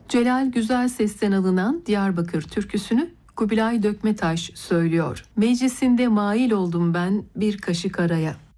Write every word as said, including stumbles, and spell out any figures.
Celal Güzelses'ten alınan Diyarbakır türküsünü Kubilay Dökmetaş söylüyor. Meclisinde mail oldum ben bir kaşık araya.